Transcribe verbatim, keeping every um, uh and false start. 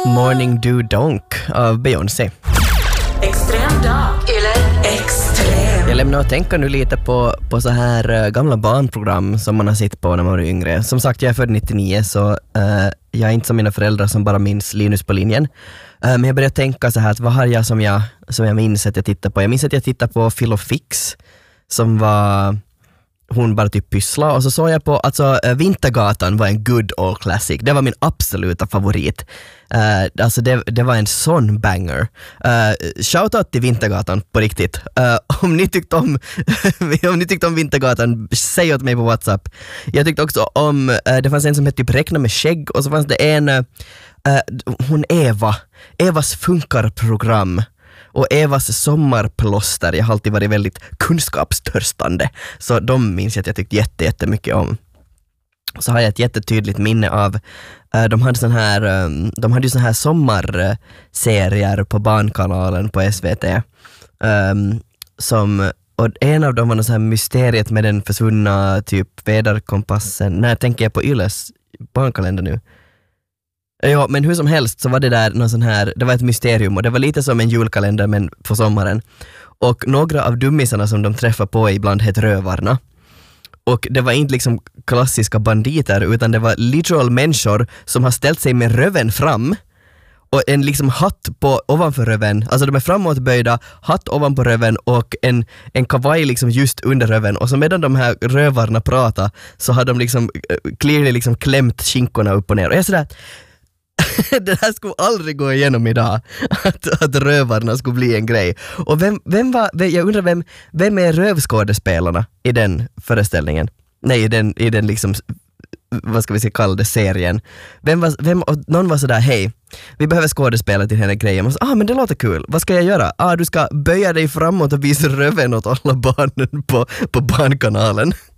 Morning Do Donk av Beyoncé. Extrem dag eller extrem. Jag lämnar och tänker nu lite på, på så här uh, gamla barnprogram som man har sett på när man var yngre. Som sagt, jag är född nittionio så uh, jag är inte som mina föräldrar som bara minns Linus på linjen. Uh, men jag började tänka så här att vad har jag som jag, som jag minns att jag tittar på? Jag minns att jag tittade på Phil och Fix som var... hon bara typ pyssla och så såg jag på, alltså äh, Vintergatan var en good old classic, det var min absoluta favorit. Uh, alltså det, det var en sån banger. Uh, shoutout till Vintergatan på riktigt. Uh, om ni tyckte om om ni tyckte om Vintergatan, säg åt mig på WhatsApp. Jag tyckte också om, uh, det fanns en som hette typ Räkna med skägg och så fanns det en uh, hon Eva, Evas funkarprogram. Och Evas sommarplåster, jag har alltid varit väldigt kunskapstörstande. Så de minns jag att jag tyckte jätte, jättemycket om. Så har jag ett jättetydligt minne av, uh, de hade sån här, um, de hade ju sån här sommarserier på Barnkanalen på S V T. Um, som, och en av dem var någon sån här mysteriet med den försvunna typ väderkompassen. Nej, tänker jag på Yles barnkalender nu. Ja, men hur som helst så var det där någon sån här, det var ett mysterium och det var lite som en julkalender men på sommaren. Och några av dummisarna som de träffade på ibland hette rövarna. Och det var inte liksom klassiska banditer utan det var literal människor som har ställt sig med röven fram och en liksom hatt på ovanför röven, alltså de är framåtböjda, hatt ovanpå röven och en, en kavaj liksom just under röven och så medan de här rövarna pratade så hade de liksom clearly liksom klämt skinkorna upp och ner och jag sådär det här skulle aldrig gå igenom idag att, att rövarna skulle bli en grej. Och vem, vem var, jag undrar vem, vem är rövskådespelarna i den föreställningen? Nej, i den, i den liksom, vad ska vi säga, kalla det serien. Vem var, vem, och någon var sådär, hej, vi behöver skådespela till den här grejen. Och så, ah, men det låter kul. Vad ska jag göra? Ah, du ska böja dig framåt och visa röven åt alla barnen på, på Barnkanalen.